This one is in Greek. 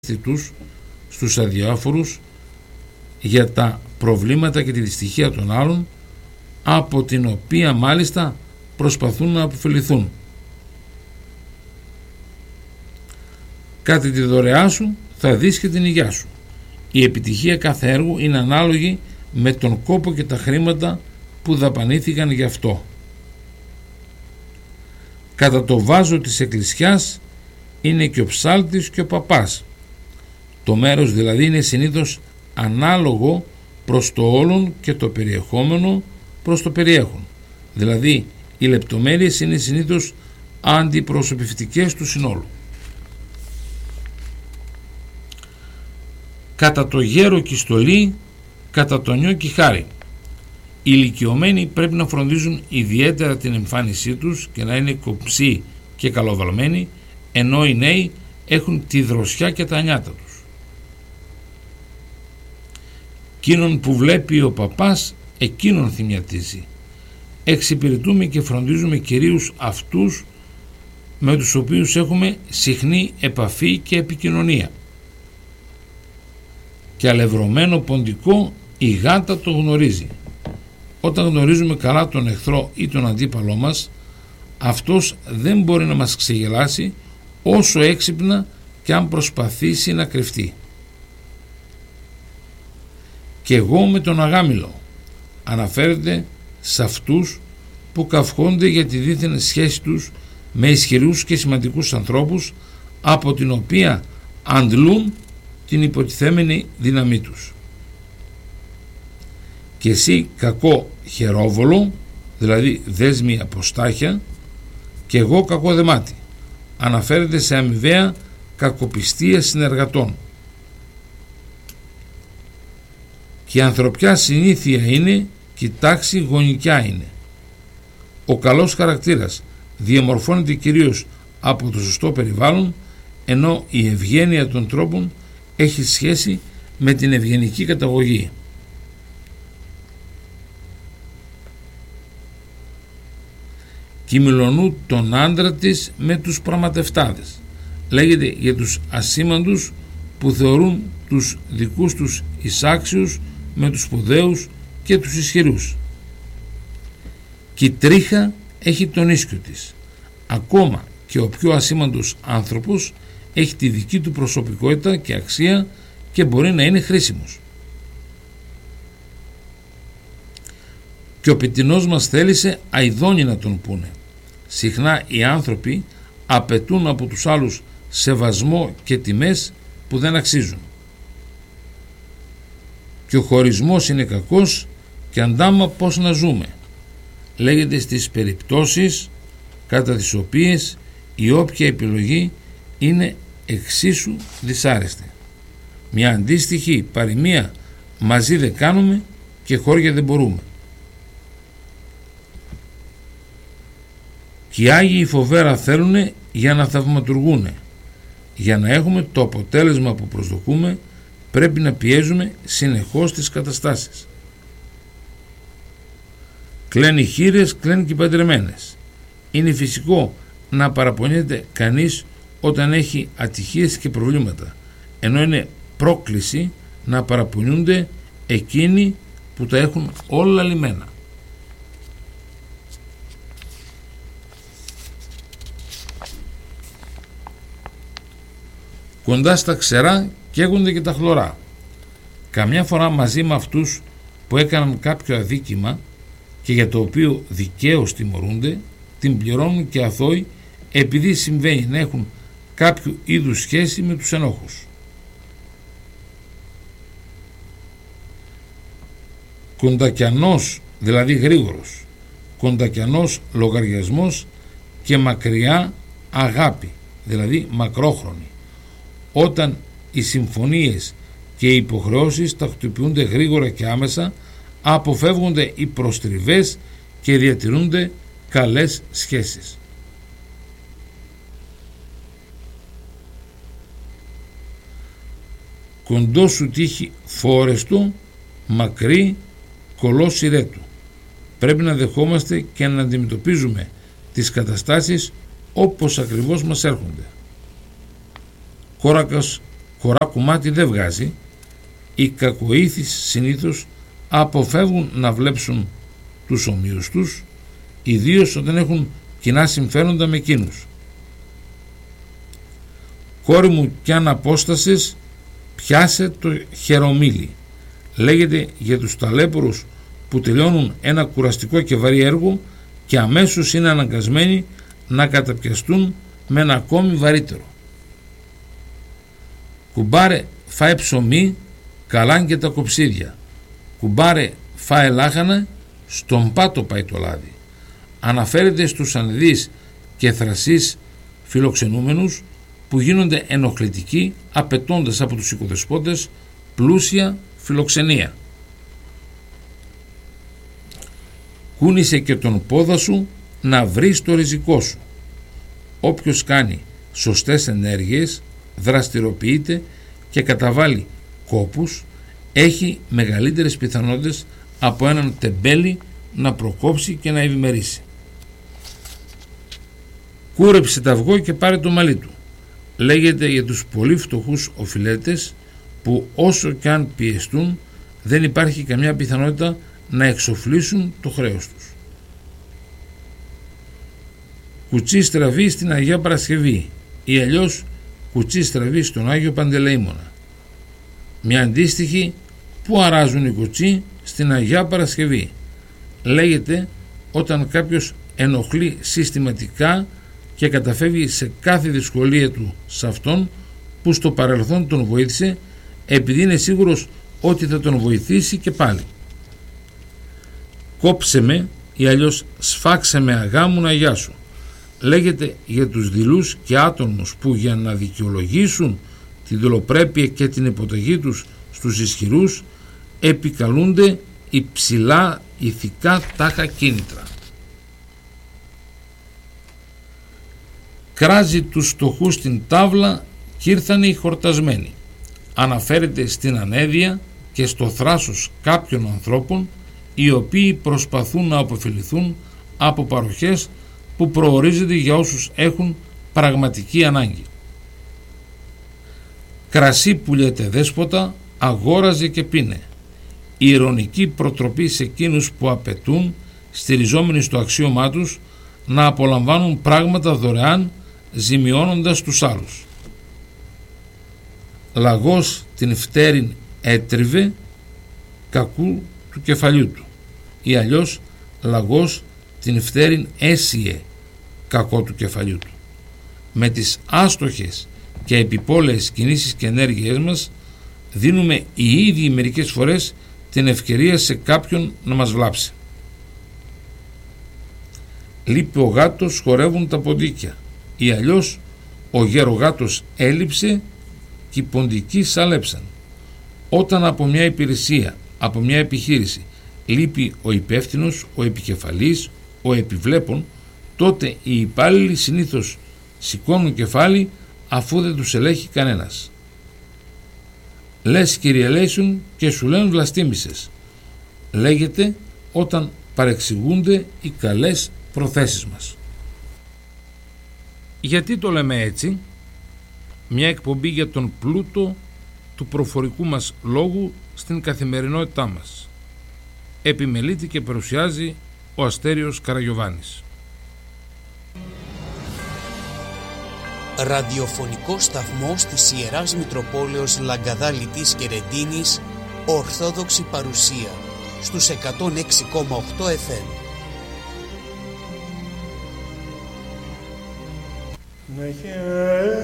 τους στους αδιάφορους για τα προβλήματα και τη δυστυχία των άλλων, από την οποία μάλιστα προσπαθούν να αποφεληθούν. Κάτι τη δωρεά σου θα δεις και την υγειά σου. Η επιτυχία κάθε έργου είναι ανάλογη με τον κόπο και τα χρήματα που δαπανήθηκαν γι' αυτό. Κατά το βάζο της εκκλησιάς είναι και ο ψάλτης και ο παπάς. Το μέρος δηλαδή είναι συνήθως ανάλογο προς το όλον και το περιεχόμενο προς το περιέχον. Δηλαδή οι λεπτομέρειες είναι συνήθως αντιπροσωπευτικές του συνόλου. Κατά το γέρο και στολή, κατά το νιό και χάρη. Οι ηλικιωμένοι πρέπει να φροντίζουν ιδιαίτερα την εμφάνισή τους και να είναι κομψοί και καλοβαλμένοι, ενώ οι νέοι έχουν τη δροσιά και τα νιάτα τους. Εκείνον που βλέπει ο παπάς, εκείνον θυμιατίζει. Εξυπηρετούμε και φροντίζουμε κυρίως αυτούς με τους οποίους έχουμε συχνή επαφή και επικοινωνία. Και αλευρωμένο ποντικό η γάτα το γνωρίζει. Όταν γνωρίζουμε καλά τον εχθρό ή τον αντίπαλό μας, αυτός δεν μπορεί να μας ξεγελάσει όσο έξυπνα και αν προσπαθήσει να κρυφτεί. Και εγώ με τον αγάμιλο αναφέρεται σε αυτούς που καυχόνται για τη δίθεν σχέση τους με ισχυρούς και σημαντικούς ανθρώπους, από την οποία αντλούν την υποτιθέμενη δύναμή τους. Και εσύ κακό χερόβολο, δηλαδή δέσμη αποστάχια, και εγώ κακό δεμάτι, αναφέρεται σε αμοιβαία κακοπιστία συνεργατών. Και η ανθρωπιά συνήθεια είναι και η τάξη γονικιά είναι. Ο καλός χαρακτήρας διαμορφώνεται κυρίως από το σωστό περιβάλλον, ενώ η ευγένεια των τρόπων έχει σχέση με την ευγενική καταγωγή. Κυμιλονού τον άντρα της με τους πραγματευτάδες. Λέγεται για τους ασήμαντους που θεωρούν τους δικούς τους εισάξιους με τους σπουδαίους και τους ισχυρούς. Και η τρίχα έχει τον ίσκιο της. Ακόμα και ο πιο ασήμαντος άνθρωπος έχει τη δική του προσωπικότητα και αξία και μπορεί να είναι χρήσιμος. Και ο πετεινός μας θέλησε αηδόνι να τον πούνε. Συχνά οι άνθρωποι απαιτούν από τους άλλους σεβασμό και τιμές που δεν αξίζουν. Και ο χωρισμός είναι κακός και αντάμα πώς να ζούμε. Λέγεται στις περιπτώσεις κατά τις οποίες η όποια επιλογή είναι εξίσου δυσάρεστη. Μια αντίστοιχη παροιμία μαζί δεν κάνουμε και χώρια δεν μπορούμε. Και οι Άγιοι φοβέρα θέλουνε για να θαυματουργούνε. Για να έχουμε το αποτέλεσμα που προσδοκούμε πρέπει να πιέζουμε συνεχώς τις καταστάσεις. Κλαίνει χήρες, κλαίνει και παντρεμένες. Είναι φυσικό να παραπονιέται κανείς όταν έχει ατυχίες και προβλήματα, ενώ είναι πρόκληση να παραπονιούνται εκείνοι που τα έχουν όλα λυμμένα. Κοντά στα ξερά καίγονται και τα χλωρά. Καμιά φορά μαζί με αυτούς που έκαναν κάποιο αδίκημα και για το οποίο δικαίως τιμωρούνται, την πληρώνουν και αθώοι επειδή συμβαίνει να έχουν κάποιο είδους σχέση με τους ενόχους. Κοντακιανός, δηλαδή γρήγορος, κοντακιανός λογαριασμός και μακριά αγάπη, δηλαδή μακρόχρονη. Όταν οι συμφωνίες και οι υποχρεώσεις τακτοποιούνται γρήγορα και άμεσα, αποφεύγονται οι προστριβές και διατηρούνται καλές σχέσεις. Κοντό σου τύχει φόρεστο, μακρύ κολό σιρέτου. Πρέπει να δεχόμαστε και να αντιμετωπίζουμε τις καταστάσεις όπως ακριβώς μας έρχονται. Κόρακας χωρά κομμάτι δεν βγάζει, οι κακοήθεις συνήθως αποφεύγουν να βλέψουν τους ομοίους τους, ιδίως όταν έχουν κοινά συμφέροντα με εκείνους. Κόρη μου, κι αν απόστασες, πιάσε το χερομίλι. Λέγεται για τους ταλέπορους που τελειώνουν ένα κουραστικό και βαρύ έργο και αμέσως είναι αναγκασμένοι να καταπιαστούν με ένα ακόμη βαρύτερο. Κουμπάρε, φάε ψωμί, καλάν και τα κοψίδια. Κουμπάρε, φάε λάχανα, στον πάτο πάει το λάδι. Αναφέρεται στους ανδείς και θρασείς φιλοξενούμενους που γίνονται ενοχλητικοί απαιτώντας από τους οικοδεσπότες πλούσια φιλοξενία. Κούνησε και τον πόδα σου να βρεις το ριζικό σου. Όποιος κάνει σωστές ενέργειες, δραστηριοποιείται και καταβάλει κόπους, έχει μεγαλύτερες πιθανότητες από έναν τεμπέλη να προκόψει και να ευημερήσει. Κούρεψε τα αυγό και πάρε το μαλλί του. Λέγεται για τους πολύ φτωχούς οφειλέτες που όσο κι αν πιεστούν δεν υπάρχει καμιά πιθανότητα να εξοφλήσουν το χρέος τους. Κουτσί στραβή στην Αγία Παρασκευή ή αλλιώς κουτσί στραβή στον Άγιο Παντελεήμονα. Μια αντίστοιχη που αράζουν οι κουτσί στην Αγία Παρασκευή. Λέγεται όταν κάποιος ενοχλεί συστηματικά και καταφεύγει σε κάθε δυσκολία του σε αυτόν που στο παρελθόν τον βοήθησε, επειδή είναι σίγουρος ότι θα τον βοηθήσει και πάλι. Κόψε με ή αλλιώς σφάξε με αγάμου να γεια σου. Λέγεται για τους δειλούς και άτομους που για να δικαιολογήσουν τη δολοπρέπεια και την υποταγή τους στους ισχυρούς επικαλούνται υψηλά ηθικά τάχα κίνητρα. Κράζει τους φτωχούς στην τάβλα κι ήρθανε οι χορτασμένοι. Αναφέρεται στην ανέδεια και στο θράσος κάποιων ανθρώπων οι οποίοι προσπαθούν να αποφεληθούν από παροχές που προορίζονται για όσους έχουν πραγματική ανάγκη. Κρασί που λέτε δέσποτα, αγόραζε και πίνε. Η ειρωνική προτροπή σε εκείνους που απαιτούν, στηριζόμενοι στο αξίωμά τους, να απολαμβάνουν πράγματα δωρεάν, ζημιώνοντας τους άλλους. Λαγός την φτέρην έτριβε, κακού του κεφαλιού του, ή αλλιώς λαγός την φτέρην έσιε, κακό του κεφαλιού του. Με τις άστοχες και επιπόλαιες κινήσεις και ενέργειές μας δίνουμε οι ίδιοι μερικές φορές την ευκαιρία σε κάποιον να μας βλάψει. Λείπει ο γάτος, χορεύουν τα ποντίκια, ή αλλιώς ο γερογάτος έλειψε και οι ποντικοί σαλέψαν. Όταν από μια υπηρεσία, από μια επιχείρηση λείπει ο υπεύθυνος, ο επικεφαλής, ο επιβλέπων, τότε οι υπάλληλοι συνήθως σηκώνουν κεφάλι αφού δεν τους ελέγχει κανένας. Λες κυριελέησουν και σου λένε βλαστήμησες. Λέγεται όταν παρεξηγούνται οι καλές προθέσεις μας. Γιατί το λέμε έτσι? Μια εκπομπή για τον πλούτο του προφορικού μας λόγου στην καθημερινότητά μας. Επιμελείται και παρουσιάζει ο Αστέριος Καραγιωβάνης. Ραδιοφωνικό σταθμός της Ιεράς Μητροπόλεως Λαγκαδάλητης και Ρεντίνης, Ορθόδοξη παρουσία στους 106,8 FM.